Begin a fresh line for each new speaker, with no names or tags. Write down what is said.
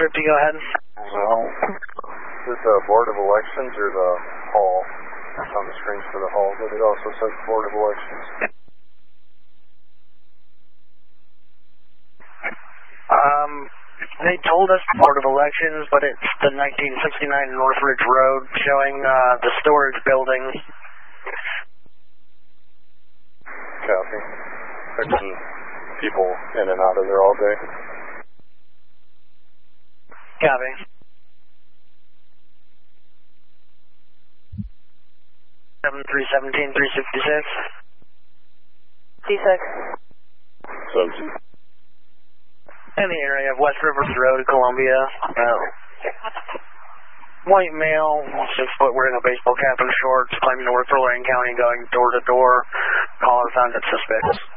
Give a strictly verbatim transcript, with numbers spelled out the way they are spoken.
fifty, go ahead.
Well, is this the Board of Elections or the hall? It's on the screens for the hall, but it also says Board of Elections.
Um, they told us Board of Elections, but it's the nineteen sixty-nine Northridge Road showing uh, the storage building.
Copy. Fixing people in and out of there all day.
Copy. seven three seventeen three sixty-six.
C six.
Subs.
In the area of West Rivers Road, Columbia. Uh, white male, six foot, wearing a baseball cap and shorts, claiming to work for Lorraine County, going door to door. Caller found at suspects.